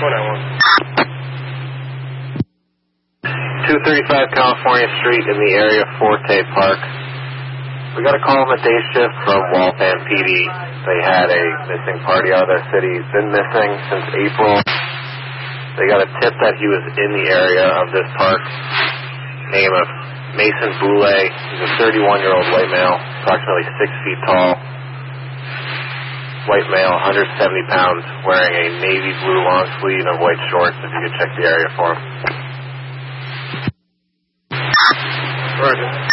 235 California Street in the area of Forte Park. We got a call on the day shift from Waltham PD. They had a missing party out of their city. He's been missing since April. They got a tip that he was in the area of this park. Name of Mason Boulay. He's a 31-year-old white male, approximately 6 feet tall. White male, 170 pounds, wearing a navy blue long sleeve and white shorts. If you could check the area for him. Roger.